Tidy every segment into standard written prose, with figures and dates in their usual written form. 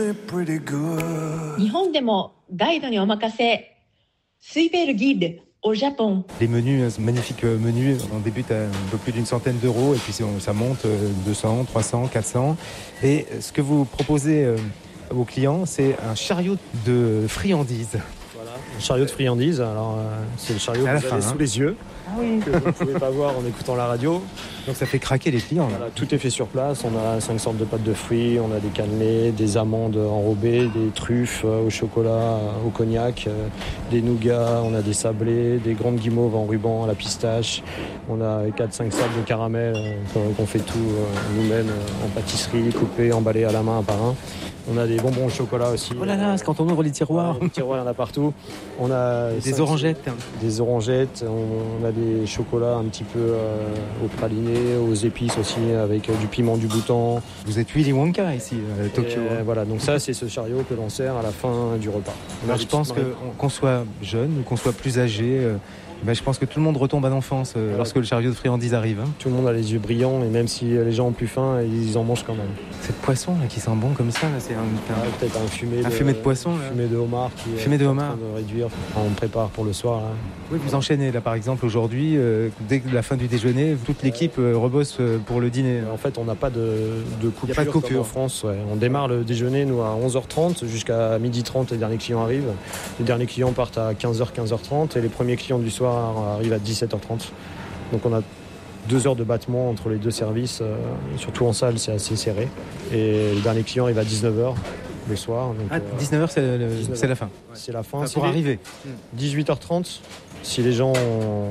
日本でもガイドにお任せ、スイベルギッドau Japon. Les menus, magnifiques menus, on débute à un peu plus d'une centaine d'euros et puis ça monte 200, 300, 400. Et ce que vous proposez aux clients, c'est un chariot de friandises. Voilà, un chariot de friandises. Alors, c'est le chariot que vous avez sous les yeux. Ah oui. Que vous ne pouvez pas voir en écoutant la radio. Donc ça fait craquer les clients. Là. Voilà, tout est fait sur place. On a 5 sortes de pâtes de fruits, on a des cannelés, des amandes enrobées, des truffes au chocolat, au cognac, des nougats, on a des sablés, des grandes guimauves en ruban à la pistache. On a 4-5 sacs de caramel qu'on fait tout nous-mêmes en pâtisserie, coupés, emballés à la main un par un. On a des bonbons au chocolat aussi. Oh là là, c'est quand on ouvre les tiroirs. Les tiroirs, il y en a partout. On a des orangettes. Des orangettes. On a des chocolats un petit peu au praliné, aux épices aussi, avec du piment du Bhoutan. Vous êtes Willy Wonka ici, à Tokyo. Voilà, donc ça, c'est ce chariot que l'on sert à la fin du repas. Alors, je pense qu'on soit jeune ou qu'on soit plus âgé, je pense que tout le monde retombe à l'enfance lorsque le chariot de friandises arrive. Tout le monde a les yeux brillants et même si les gens ont plus faim, ils en mangent quand même. C'est le poisson là, qui sent bon comme ça, là, c'est peut-être un fumé de poisson. Là. Fumé de homard qui est en train de réduire. On prépare pour le soir. Là. Oui, vous enchaînez là par exemple aujourd'hui, dès la fin du déjeuner, toute l'équipe rebosse pour le dîner. En fait, on n'a pas de coupure. Il n'y a pas de coupure en France. Ouais. On démarre le déjeuner nous à 11h30 jusqu'à 12h30, les derniers clients arrivent. Les derniers clients partent à 15h, 15h30 et les premiers clients du soir arrivent à 17h30. Donc on a 2 heures de battement entre les deux services, surtout en salle c'est assez serré. Et le dernier client arrive à 19h le soir. Donc, 19h c'est la fin. C'est la fin. Enfin, pour arriver. 18h30, si les gens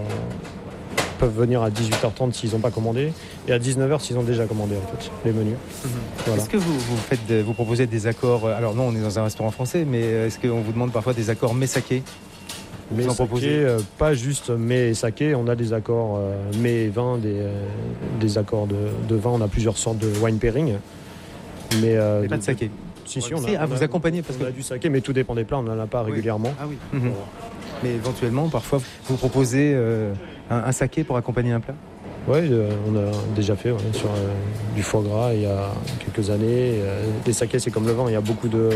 peuvent venir à 18h30 s'ils n'ont pas commandé, et à 19h s'ils ont déjà commandé en fait, les menus. Voilà. Est-ce que vous proposez des accords, alors non on est dans un restaurant français, mais est-ce qu'on vous demande parfois des accords mets saké? Mais saké, pas juste mets et saké, on a des accords mets et vin, des accords de vin, on a plusieurs sortes de wine pairing. Mais pas de saké. Si, vous accompagnez parce qu'on a du saké, mais tout dépend des plats, on n'en a pas régulièrement. Ah oui. Mais éventuellement, parfois, vous proposez un saké pour accompagner un plat? Oui, on a déjà fait sur du foie gras il y a quelques années. Les sakés, c'est comme le vin, il y a beaucoup de...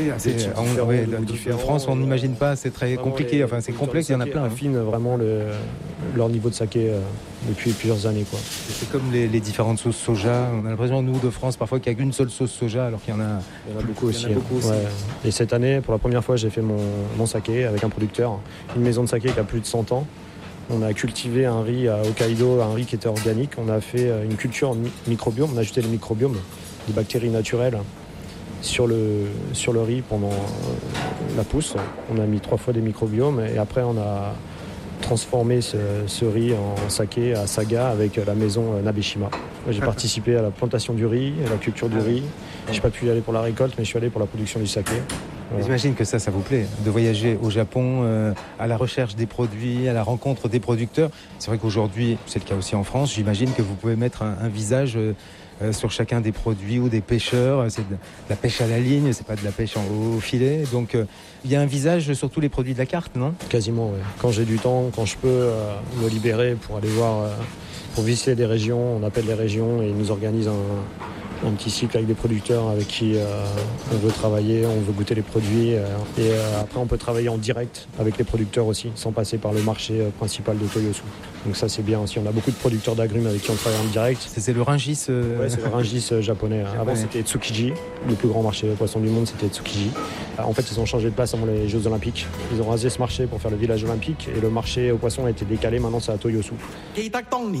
En France, on n'imagine pas, c'est très compliqué, enfin c'est complexe, il y en a plein. Affinent vraiment leur niveau de saké depuis plusieurs années. Quoi. C'est comme les différentes sauces soja, on a l'impression, nous, de France, parfois qu'il n'y a qu'une seule sauce soja, alors qu'il y en a beaucoup aussi. Ouais. Et cette année, pour la première fois, j'ai fait mon saké avec un producteur, une maison de saké qui a plus de 100 ans. On a cultivé un riz à Hokkaido, un riz qui était organique. On a fait une culture microbiome. On a ajouté le microbiome, des bactéries naturelles, sur le riz pendant la pousse. On a mis 3 fois des microbiomes et après on a transformé ce riz en saké à Saga avec la maison Nabeshima. J'ai participé à la plantation du riz, à la culture du riz. Je n'ai pas pu y aller pour la récolte, mais je suis allé pour la production du saké. Voilà. J'imagine que ça vous plaît, de voyager au Japon à la recherche des produits, à la rencontre des producteurs. C'est vrai qu'aujourd'hui, c'est le cas aussi en France, j'imagine que vous pouvez mettre un visage sur chacun des produits ou des pêcheurs. C'est de la pêche à la ligne, c'est pas de la pêche au filet. Donc il y a un visage sur tous les produits de la carte, non? Quasiment, oui. Quand j'ai du temps, quand je peux me libérer pour aller voir, pour visiter des régions, on appelle les régions et ils nous organisent un petit cycle avec des producteurs avec qui on veut travailler, on veut goûter les produits et après on peut travailler en direct avec les producteurs aussi, sans passer par le marché principal de Toyosu. Donc ça c'est bien aussi, on a beaucoup de producteurs d'agrumes avec qui on travaille en direct. C'est le Rungis Ouais, c'est le Rungis japonais. Avant c'était Tsukiji, le plus grand marché de poissons du monde, c'était Tsukiji. En fait ils ont changé de place avant les Jeux Olympiques. Ils ont rasé ce marché pour faire le village olympique et le marché aux poissons a été décalé, maintenant c'est à Toyosu.